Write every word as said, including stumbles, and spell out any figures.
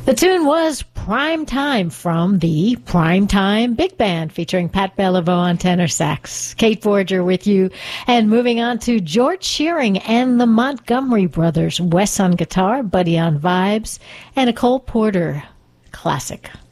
The tune was Prime Time from the Prime Time Big Band featuring Pat Bellevaux on tenor sax. Kate Forger with you. And moving on to George Shearing and the Montgomery Brothers. Wes on guitar, Buddy on vibes, and a Cole Porter classic.